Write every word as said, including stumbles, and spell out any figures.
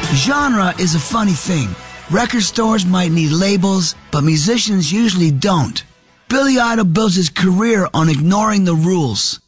Genre is a funny thing. Record stores might need labels, but musicians usually don't. Billy Idol built his career on ignoring the rules.